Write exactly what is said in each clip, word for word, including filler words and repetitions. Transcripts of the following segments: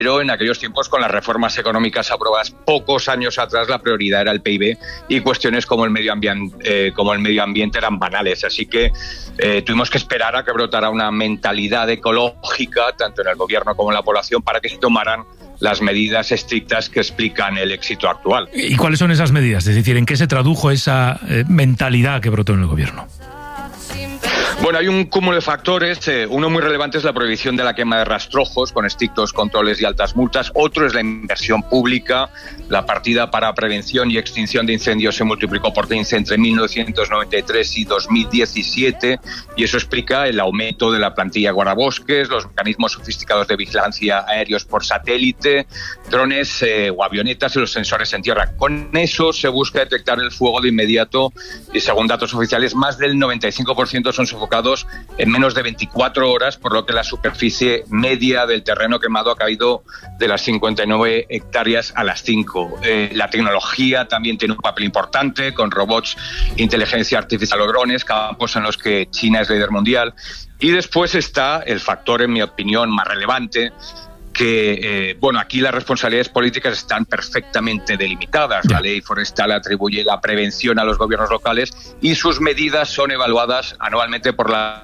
pero en aquellos tiempos, con las reformas económicas aprobadas pocos años atrás, la prioridad era el P I B y cuestiones como el medio ambiente, eh, como el medio ambiente eran banales. Así que eh, tuvimos que esperar a que brotara una mentalidad ecológica, tanto en el gobierno como en la población, para que se tomaran las medidas estrictas que explican el éxito actual. ¿Y cuáles son esas medidas? Es decir, ¿en qué se tradujo esa eh, mentalidad que brotó en el gobierno? Bueno, hay un cúmulo de factores. Eh, uno muy relevante es la prohibición de la quema de rastrojos con estrictos controles y altas multas. Otro es la inversión pública. La partida para prevención y extinción de incendios se multiplicó por quince entre mil novecientos noventa y tres y dos mil diecisiete, y eso explica el aumento de la plantilla guardabosques, los mecanismos sofisticados de vigilancia aéreos por satélite, drones eh, o avionetas y los sensores en tierra. Con eso se busca detectar el fuego de inmediato y, según datos oficiales, más del noventa y cinco por ciento son sofocados en menos de veinticuatro horas, por lo que la superficie media del terreno quemado ha caído de las cincuenta y nueve hectáreas a las cinco. Eh, la tecnología también tiene un papel importante, con robots, inteligencia artificial o drones, campos en los que China es líder mundial. Y después está el factor, en mi opinión, más relevante, que, eh, bueno, aquí las responsabilidades políticas están perfectamente delimitadas. La ley forestal atribuye la prevención a los gobiernos locales y sus medidas son evaluadas anualmente por la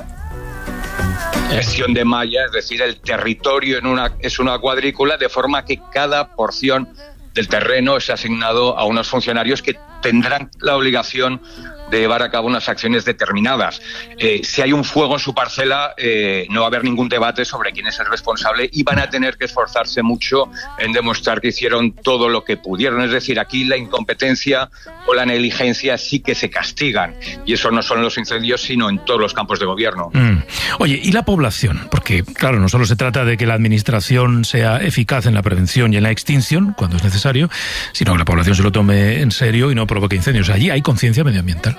gestión de malla, es decir, el territorio en una, es una cuadrícula, de forma que cada porción del terreno es asignado a unos funcionarios que tendrán la obligación de llevar a cabo unas acciones determinadas. Eh, si hay un fuego en su parcela, eh, no va a haber ningún debate sobre quién es el responsable y van a tener que esforzarse mucho en demostrar que hicieron todo lo que pudieron. Es decir, aquí la incompetencia o la negligencia sí que se castigan, y eso no solo en los incendios, sino en todos los campos de gobierno. Mm. Oye, ¿y la población? Porque, claro, no solo se trata de que la administración sea eficaz en la prevención y en la extinción, cuando es necesario, sino que la población se lo tome en serio y no provoque incendios. Allí hay conciencia medioambiental.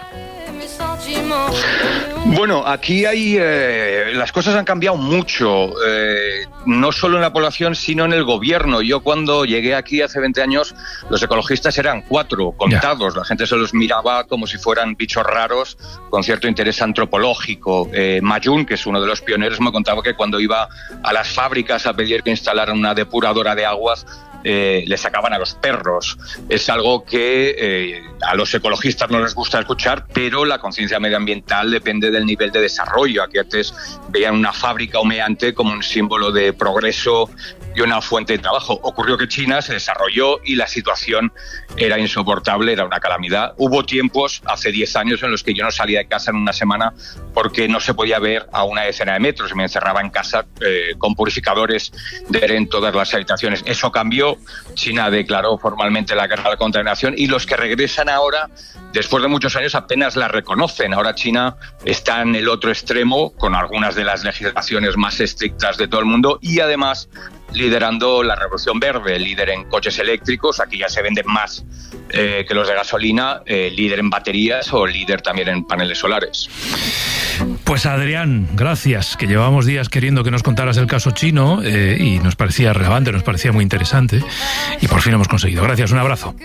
Bueno, aquí hay eh, las cosas han cambiado mucho, eh, no solo en la población, sino en el gobierno. Yo cuando llegué aquí hace veinte años, los ecologistas eran cuatro, contados. Ya. La gente se los miraba como si fueran bichos raros, con cierto interés antropológico. Eh, Mayún, que es uno de los pioneros, me contaba que cuando iba a las fábricas a pedir que instalaran una depuradora de aguas, Eh, le sacaban a los perros. Es algo que eh, a los ecologistas no les gusta escuchar, pero la conciencia medioambiental depende del nivel de desarrollo. Aquí antes veían una fábrica humeante como un símbolo de progreso y una fuente de trabajo. Ocurrió que China se desarrolló y la situación era insoportable, era una calamidad. Hubo tiempos, hace diez años, en los que yo no salía de casa en una semana porque no se podía ver a una decena de metros. Me encerraba en casa eh, con purificadores de aire en todas las habitaciones. Eso cambió. China declaró formalmente la guerra a la contaminación, y los que regresan ahora, después de muchos años, apenas la reconocen. Ahora China está en el otro extremo, con algunas de las legislaciones más estrictas de todo el mundo, y además liderando la revolución verde, líder en coches eléctricos. Aquí ya se venden más eh, que los de gasolina, eh, líder en baterías o líder también en paneles solares. Pues Adrián, gracias, que llevábamos días queriendo que nos contaras el caso chino eh, y nos parecía relevante, nos parecía muy interesante, y por fin hemos conseguido. Gracias, un abrazo.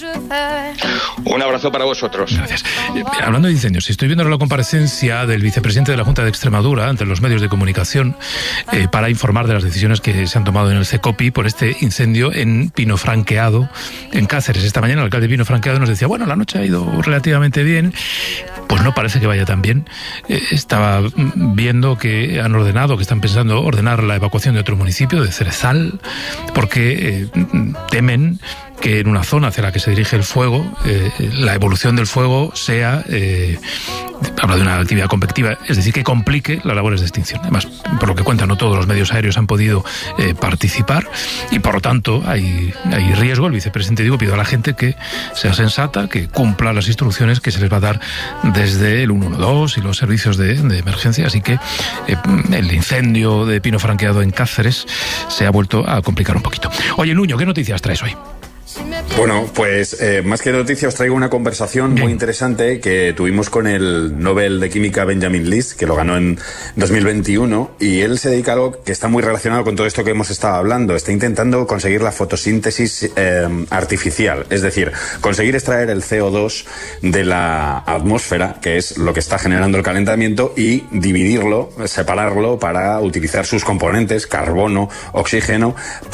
Un abrazo para vosotros. Gracias. Eh, hablando de incendios, estoy viendo la comparecencia del vicepresidente de la Junta de Extremadura ante los medios de comunicación eh, para informar de las decisiones que se han tomado en el CECOPI por este incendio en Pino Franqueado, en Cáceres. Esta mañana el alcalde de Pino Franqueado nos decía, bueno, la noche ha ido relativamente bien. Pues no parece que vaya tan bien. Eh, estaba viendo que han ordenado, que están pensando ordenar la evacuación de otro municipio, de Cerezal, porque eh, temen que en una zona hacia la que se dirige el fuego, eh, la evolución del fuego sea, eh, habla de una actividad competitiva, es decir, que complique las labores de extinción. Además, por lo que cuentan, no todos los medios aéreos han podido eh, participar, y por lo tanto hay, hay riesgo. El vicepresidente, digo, pido a la gente que sea sensata, que cumpla las instrucciones que se les va a dar desde el ciento doce y los servicios de, de emergencia. Así que eh, el incendio de Pino Franqueado en Cáceres se ha vuelto a complicar un poquito. Oye, Nuño, ¿qué noticias traes hoy? Bueno, pues eh, más que noticia os traigo una conversación Bien. muy interesante que tuvimos con el Nobel de Química Benjamin List, que lo ganó en dos mil veintiuno, y él se dedica a algo que está muy relacionado con todo esto que hemos estado hablando. Está intentando conseguir la fotosíntesis eh, artificial, es decir, conseguir extraer el C O dos de la atmósfera, que es lo que está generando el calentamiento, y dividirlo, separarlo para utilizar sus componentes, carbono, oxígeno, para